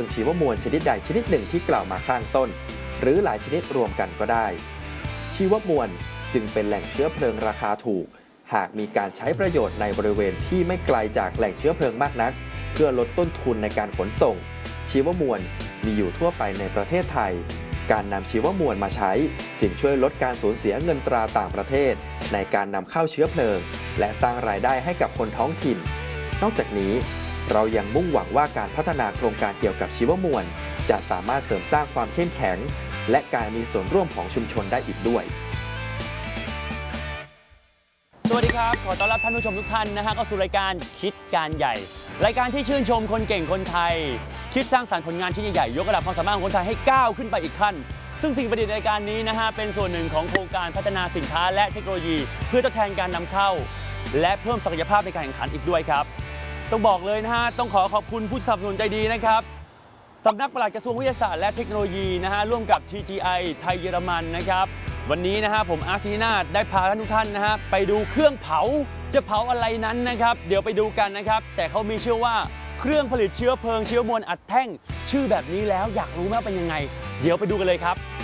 ชีวมวลชนิดใดชนิดหนึ่งที่กล่าวมาข้างต้นหรือหลายชนิดรวมกันก็ได้ชีวมวลจึงเป็นแหล่งเชื้อเพลิงราคาถูกหากมีการใช้ประโยชน์ในบริเวณที่ไม่ไกลจากแหล่งเชื้อเพลิงมากนักเพื่อลดต้นทุนในการขนส่งชีวมวลมีอยู่ทั่วไปในประเทศไทยการนำชีวมวลมาใช้จึงช่วยลดการสูญเสียเงินตราต่างประเทศในการนำเข้าเชื้อเพลิงและสร้างรายได้ให้กับคนท้องถิ่นนอกจากนี้เรายังมุ่งหวังว่าการพัฒนาโครงการเกี่ยวกับชีวมวลจะสามารถเสริมสร้างความเข้มแข็งและการมีส่วนร่วมของชุมชนได้อีกด้วยสวัสดีครับขอต้อนรับท่านผู้ชมทุกท่านเข้าสู่รายการคิดการใหญ่รายการที่ชื่นชมคนเก่งคนไทยคิดสร้างสรรค์ผลงานชิ้นใหญ่ๆยกระดับความสามารถของคนไทยให้ก้าวขึ้นไปอีกขั้นซึ่งสิ่งประดิษฐ์รายการนี้เป็นส่วนหนึ่งของโครงการพัฒนาสินค้าและเทคโนโลยีเพื่อทดแทนการนำเข้าและเพิ่มศักยภาพในการแข่งขันอีกด้วยครับต้องบอกเลยต้องขอบคุณผู้สนับสนุนใจดีนะครับสำนักปลัดกระทรวงวิทยาศาสตร์และเทคโนโลยีร่วมกับ TGI ไทยเยอรมันนะครับวันนี้ผมอาร์ซีนาได้พาท่านทุกท่านไปดูเครื่องเผาจะเผาอะไรนั้นนะครับเดี๋ยวไปดูกันนะครับแต่เขามีชื่อว่าเครื่องผลิตเชื้อเพลิงเชื้อมวลอัดแท่งชื่อแบบนี้แล้วอยากรู้ว่าเป็นยังไงเดี๋ยวไปดูกันเลยครับ